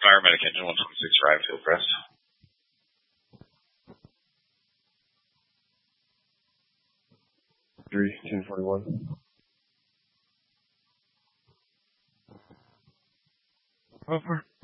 Fire medic engine 126 drive field press. 1041. Over.